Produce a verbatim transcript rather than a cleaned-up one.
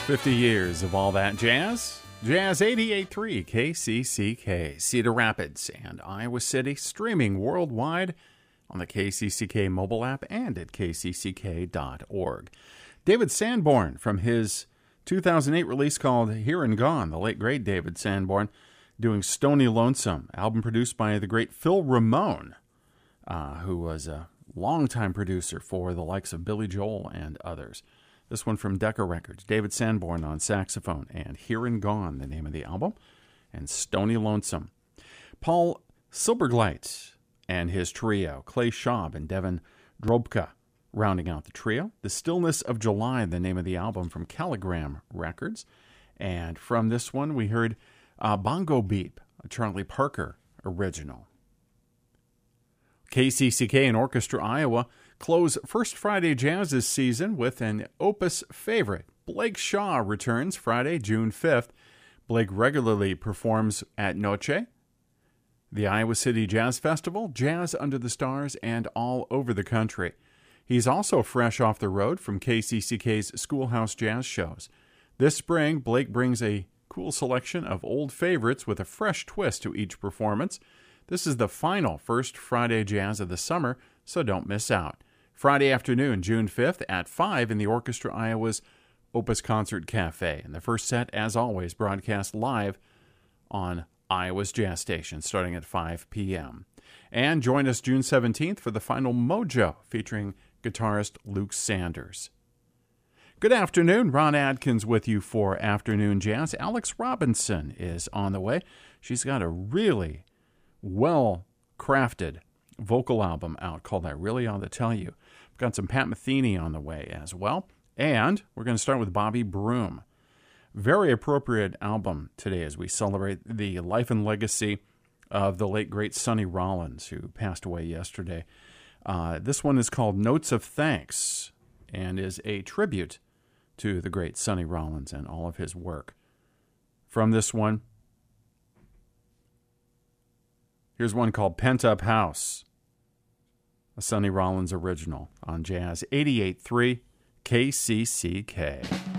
fifty years of all that jazz. Jazz eighty-eight point three K C C K, Cedar Rapids and Iowa City, streaming worldwide on the K C C K mobile app and at k c c k dot org. David Sanborn, from his two thousand eight release called Here and Gone, the late great David Sanborn, doing Stony Lonesome, album produced by the great Phil Ramone, uh, who was a longtime producer for the likes of Billy Joel and others. This one from Decca Records, David Sanborn on saxophone, and Here and Gone, the name of the album, and Stony Lonesome. Paul Silbergleit and his trio, Clay Schaub and Devin Drobka, rounding out the trio. The Stillness of July, the name of the album from Caligram Records. And from this one, we heard uh, Bongo Beep, a Charlie Parker original. K C C K and Orchestra Iowa close First Friday Jazz's season with an Opus favorite. Blake Shaw returns Friday, June fifth. Blake regularly performs at Noche, the Iowa City Jazz Festival, Jazz Under the Stars, and all over the country. He's also fresh off the road from K C C K's Schoolhouse Jazz shows. This spring, Blake brings a cool selection of old favorites with a fresh twist to each performance. This is the final First Friday Jazz of the summer, so don't miss out. Friday afternoon, June fifth at five in the Orchestra Iowa's Opus Concert Cafe. And the first set, as always, broadcast live on Iowa's Jazz Station, starting at five p.m. And join us June seventeenth for the final Mojo, featuring guitarist Luke Sanders. Good afternoon. Ron Adkins with you for Afternoon Jazz. Alex Robinson is on the way. She's got a really well-crafted vocal album out called I Really Ought to Tell You. We've got some Pat Metheny on the way as well. And we're going to start with Bobby Broom. Very appropriate album today as we celebrate the life and legacy of the late, great Sonny Rollins, who passed away yesterday. Uh, this one is called Notes of Thanks and is a tribute to the great Sonny Rollins and all of his work. From this one, here's one called Pent Up House, a Sonny Rollins original on Jazz eighty-eight point three K C C K.